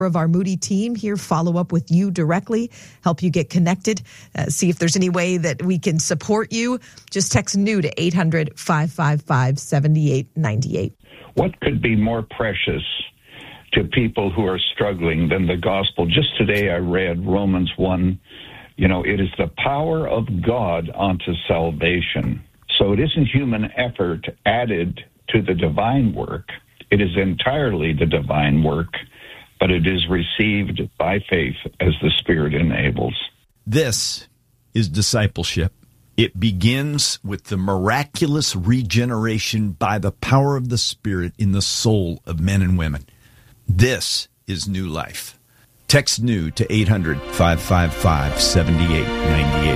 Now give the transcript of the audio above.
of our Moody team here follow up with you directly, help you get connected, see if there's any way that we can support you. Just text NEW to 800-555-7898. What could be more precious to people who are struggling than the gospel? Just today I read Romans 1. It is the power of God unto salvation. So it isn't human effort added to the divine work. It is entirely the divine work, but it is received by faith as the Spirit enables. This is discipleship. It begins with the miraculous regeneration by the power of the Spirit in the soul of men and women. This is new life. Text NEW to 800-555-7898.